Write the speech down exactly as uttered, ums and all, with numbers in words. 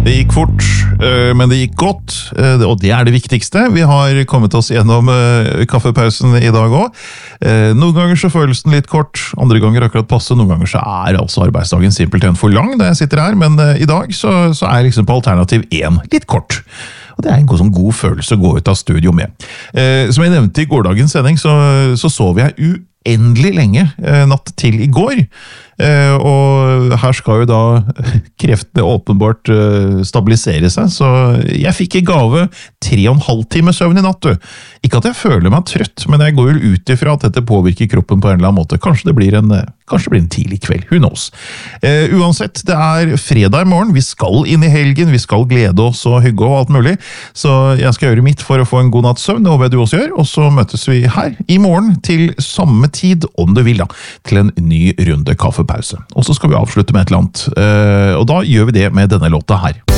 Det gikk fort, men det gikk godt, og det er det viktigste. Vi har kommet oss gjennom kaffepausen i dag også. Noen ganger så føles den litt kort, andre ganger akkurat passe, noen ganger så er altså arbeidsdagen simpelthen for lang da jeg sitter her, men i dag så, så er liksom på alternativ én litt kort. Og det er en god, sånn god følelse å gå ut av studio med. Som jeg nevnte i gårdagens sending, så, så sov jeg uendelig lenge natt til i går. Uh, og her skal jo da kreftene åpenbart uh, stabilisere seg, så jeg fikk i gave tre og en halv time søvn i natt. Du. Ikke at jeg føler meg trøtt, men jeg går jo ut ifra at dette påvirker kroppen på en eller annen måte. Kanskje det blir en, kanskje det blir en tidlig kveld, who knows. Uh, uansett, det er fredag i morgen, vi skal inn i helgen, vi skal glede oss og hygge og alt mulig, så jeg skal gjøre mitt for å få en god natts søvn, det håper jeg du også gjør, og så møtes vi her i morgen til samme tid, om du vil da, til en ny runde kaffe. Pause. Og så skal vi avslutte med et eller annet, og da gjør vi det med denne låta her.